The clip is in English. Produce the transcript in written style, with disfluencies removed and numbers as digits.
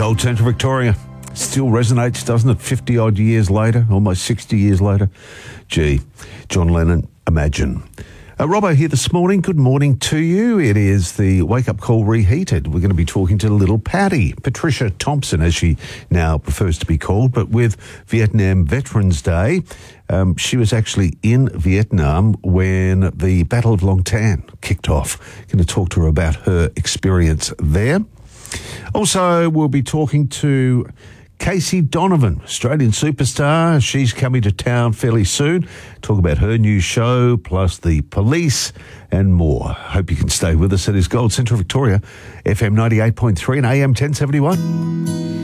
Gold Central Victoria still resonates, doesn't it? 50-odd years later, almost 60 years later. Gee, John Lennon, Imagine. Robbo here this morning. Good morning to you. It is the wake-up call reheated. We're going to be talking to little Patty, Patricia Thompson, as she now prefers to be called. But with Vietnam Veterans Day, she was actually in Vietnam when the Battle of Long Tan kicked off. Going to talk to her about her experience there. Also, we'll be talking to Casey Donovan, Australian superstar. She's coming to town fairly soon. Talk about her new show, plus the police and more. Hope you can stay with us. It is Gold Central Victoria, FM 98.3 and AM 1071.